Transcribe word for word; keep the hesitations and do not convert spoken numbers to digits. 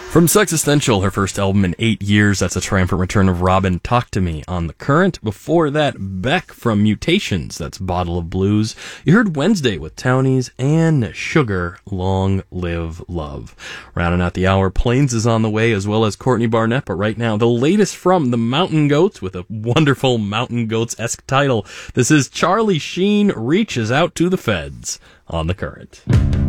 From Sexistential, her first album in eight years, that's a triumphant return of Robin, Talk to Me on The Current. Before that, Beck from Mutations, that's Bottle of Blues. You heard Wednesday with Townies and Sugar, Long Live Love. Rounding out the hour, Plains is on the way, as well as Courtney Barnett, but right now, the latest from the Mountain Goats with a wonderful Mountain Goats-esque title. This is Charlie Sheen Reaches Out to the Feds on The Current.